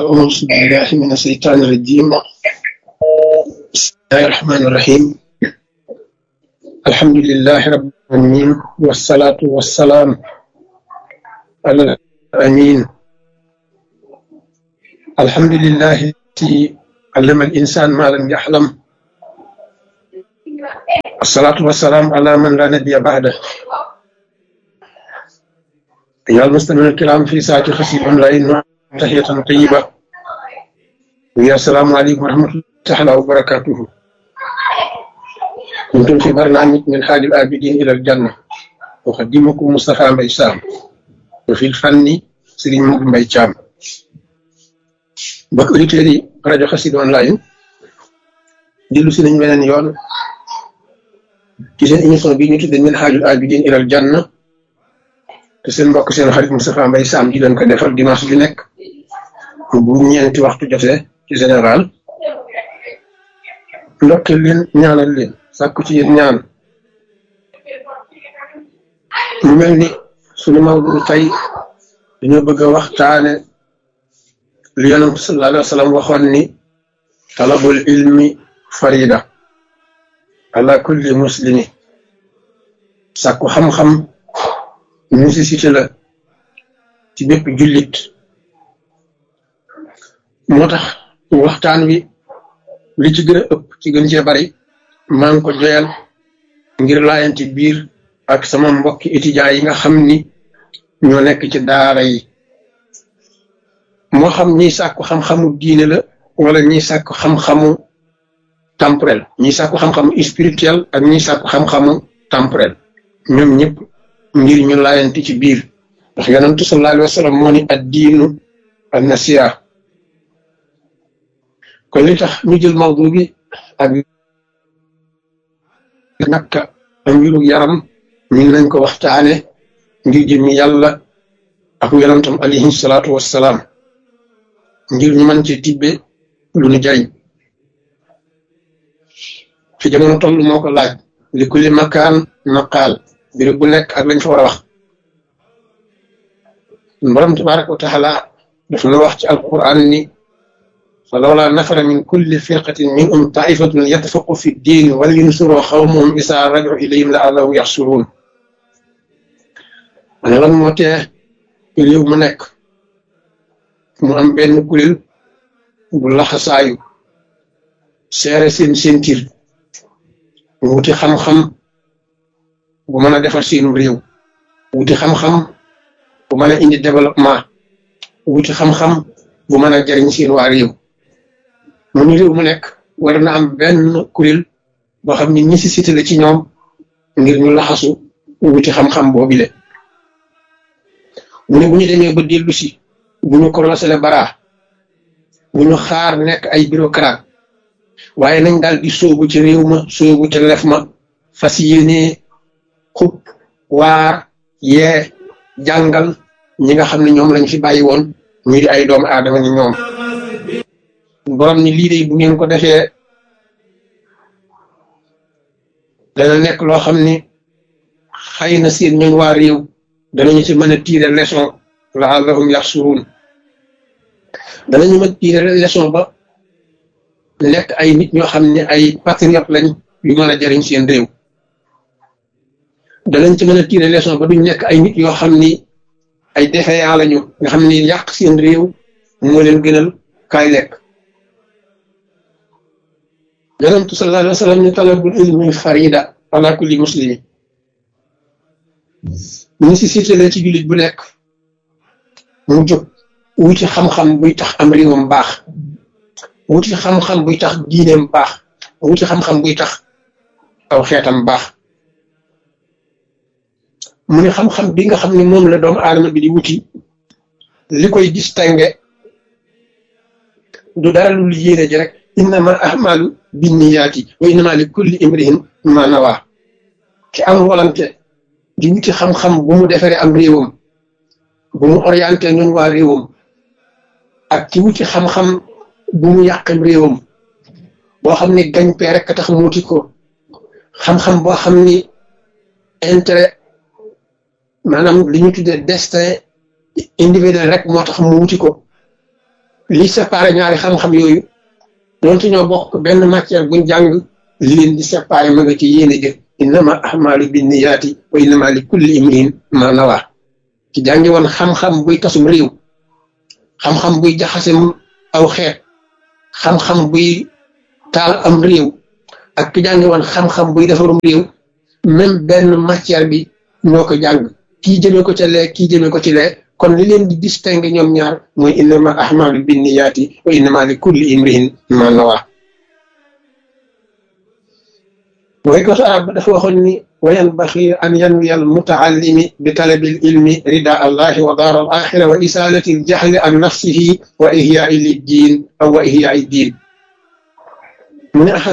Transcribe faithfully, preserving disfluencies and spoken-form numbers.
أعوذ بالله من الشيطان الرجيم. بسم الله الرحمن الرحيم. الحمد لله رب العالمين، والصلاة والسلام على الأمين. الحمد لله الذي علم الإنسان ما لم يحلم، الصلاة والسلام على من لا نبي بعده. أيها المستمعون الكرام في ساعة خفيف أونلاين، تحية طيبة، ويا السلام عليكم ورحمة الله تعالى وبركاته. كنتم في برنامج من حال الآبدين إلى الجنة، أقدمكم مصطفى مباي سام، وفي الفن سيرين مباي شام. mbokk auditeurs yi rajo Xassida online dellu si nañ beneen yoon ci seen émission bi ñu tudde min haajul aabidiin ilal janna, te seen mbokk seen xarit Moustapha Mbaye Sam di leen ko defal dimanche bi nekk bu ñeenti waxtu jotee ci général. ndokkeel leen, ñaanal leen, sàkku ci yéen ñaan. mu mel ni sunu mawdu tey dañoo bëgg a waxtaane li Yonent sallallahu alayhi wa sallam waxoon ni talabul ilmi farida ala kulli muslimi. sàkku xam-xam nécessité la ci bépp jullit. moo tax waxtaan wi li ci gën a ëpp ci gën cee bari maa ngi ko joyal ngir laayante biir ak sama mbokki étudiants yi nga xam ni ñoo nekk ci daara yi, moo xam ñiy sàkku xam-xamu diine la wala ñiy sàkku xam-xamu temporel, ñiy sàkku xam-xamu spirituel ak ñiy sàkku xam-xamu temporel, ñoom ñëpp ngir ñu laayante ci biir. ndax yonentu sallallahu alayhi wa sallam moo ni ad diinu an nasiha. kon li tax ñu jël mawdu bi ak nakka am mbiru yaram ñu ngi nañ ko waxtaane ngir jëmmi yàlla ak yonentam alayhi salaatu wassalaam, ngir ñu mën ci tibbe lu ñu jariñ. fi jamono toll moo ko laaj, li kulli makaan maqaal, mbir bu nekk ak lañ fa war a wax. borom tabaraka wa taala daf na wax ci alquran ni falawlaa nafara min kulli firqatin minhum taifatun yatafaqu fi ddiin wal yunsuru xawmahum isaa rajau ilayhim la'allahum yaxsuruun. ane lan moo tee réew mu nekk mu am benn kuréel bu laxasaayu seere seen sentir wuti xam-xam bu mën a defar seenu réew, wuti xam-xam bu mën a indi développement, wuti xam-xam bu mën a jariñ seen waa réew. mu ni réew mu nekk war na am benn kuréel boo xam ni nécessité la ci ñoom ngir ñu laxasu wuti xam-xam boobile. mu ne bu ñu demee ba dellu si, bu ñu commencé le bara, bu ñu xaar nekk ay bureaucrate, waaye nañ daal di sóobu ci réew ma, sóobu ci lef ma, fas yéene xub waar yee jàngal ñi nga xam ne ñoom lañ fi bàyyi woon ñu di ay doomu aadama ni ñoom. borom ni lii de bu ngeen ko defee dana nekk loo xam ni xëy na seen ñoom waa réew danañu ci mën a tiire leçon la'allahum yaxsuruun. danañu mën tiire leçon ba nekk ay nit ñoo xam ne ay patriote lañ yu mën a jariñ seen réew. danañ ci mën a tiire leçon ba duñ nekk ay nit yoo xam ni ay défaillant lañu, nga xam ni yàq seen réew moo leen gënal kaay lekk. yonentu sallallahu alayhi wa sallam ni talabul ilmi farida ala kulli muslimi. nécessité la ci jullit bu nekk mu jóg wuti xam-xam buy tax am réewam baax, wuti xam-xam buy tax diineem baax, wuti xam-xam buy tax aw xeetam baax. mu ne xam-xam bi nga xam ne moom la doomu aadama bi di wuti, li koy distingué du dara lu yéene ji rek, innama ahmalu binniyaati wa innama li kulli imri'in ma nawaa. ki am volonté di wuti xam-xam bu mu defaree am réewam, bu mu orienté ñun waa réewam, ak ci wuti xam-xam bu mu yàqam réewam, boo xam ni gañ-pee rek tax mu wuti ko, xam-xam boo xam ni intérêt maanaam li ñu tuddee destin individuel rek moo tax mu wuti ko, li séparé ñaari xam-xam yooyu doonte ñoo bokk benn matière buñ jàng li leen di séparé ma nga ci yéene jëf innama ahmalu binniyaati wa innama li kulli imrin ma nawa ci jàngi woon xam-xam buy tasum réew xam-xam buy jaxase aw xeet xam-xam buy taal am réew ak ki jàngi woon xam-xam buy defarum réew même benn matière bi ñoo ko jàng kii jëmee ko ca lee kii jëmee ko ci lee kon li leen di distinguer ñoom ñaar mooy innama ahmalu binniyaati wa innama li kulli imrin ma nawa mooy ko arab dafa waxoon ni wa yanbaxi an yanwiya al mutaallimi bi talabi al ilmi rida allahi wa daar al axira wa isalati al jahli an nafsihi wa ihyaai lid diin aw wa ihyaai diin mu ne